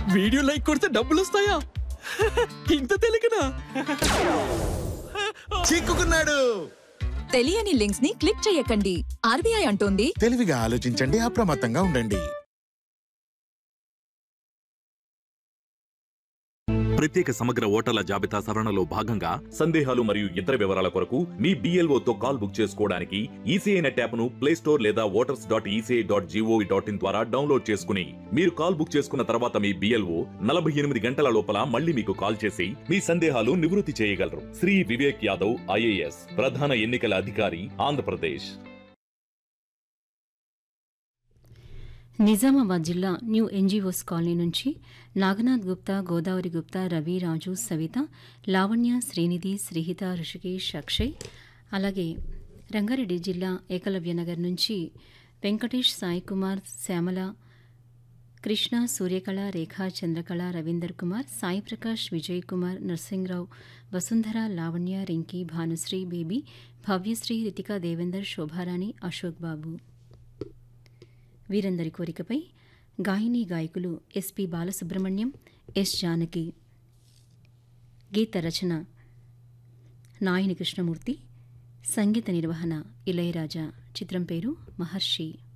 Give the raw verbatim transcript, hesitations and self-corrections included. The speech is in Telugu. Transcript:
వీడియో లైక్ కొడితే డబ్బులు వస్తాయా? ఇంత తెలియకనా? చిక్కుకున్నాడు. తెలియని లింక్స్ ని క్లిక్ చేయకండి. ఆర్బీఐ అంటోంది, తెలివిగా ఆలోచించండి, అప్రమత్తంగా ఉండండి. ప్రత్యేక సమగ్ర ఓటర్ల జాబితా సవరణలో భాగంగా సందేహాలు మరియు ఇతర వివరాల కొరకు మీ బిఎల్ఓతో కాల్ బుక్ చేసుకోవడానికి ఈసీఐ నెట్ యాప్ ను ప్లే స్టోర్ లేదా voters dot ECI dot GOV dot in ద్వారా డౌన్లోడ్ చేసుకుని మీరు కాల్ బుక్ చేసుకున్న తర్వాత మీ బిఎల్ఓ నలభై ఎనిమిది గంటల లోపల మళ్ళీ మీకు కాల్ చేసి మీ సందేహాలు నివృత్తి చేయగలరు. శ్రీ వివేక్ యాదవ్, ఐఏఎస్, ప్రధాన ఎన్నికల అధికారి, ఆంధ్రప్రదేశ్. నిజామాబాద్ జిల్లా న్యూ ఎన్జీఓస్ కాలనీ నుంచి నాగనాథ్ గుప్తా, గోదావరి గుప్తా, రవి, రాజు, సవిత, లావణ్య, శ్రీనిధి, శ్రీహిత, ఋషికేష్, అక్షయ్, అలాగే రంగారెడ్డి జిల్లా ఏకలవ్యనగర్ నుంచి వెంకటేష్, సాయి కుమార్, శ్యామల, కృష్ణ, సూర్యకళ, రేఖ, చంద్రకళ, రవీందర్ కుమార్, సాయి ప్రకాష్, విజయ్ కుమార్, నర్సింగ్రావు, వసుంధర, లావణ్య, రింకీ, భానుశ్రీ, బేబీ, భవ్యశ్రీ, రితికా, దేవేందర్, శోభారాణి, అశోక్ బాబు. వీరందరి కోరికపై గాయని గాయకులు ఎస్పి బాలసుబ్రహ్మణ్యం, ఎస్ జానకి. గీత రచన నాయని కృష్ణమూర్తి, సంగీత నిర్వహణ ఇళయరాజా. చిత్రం పేరు మహర్షి.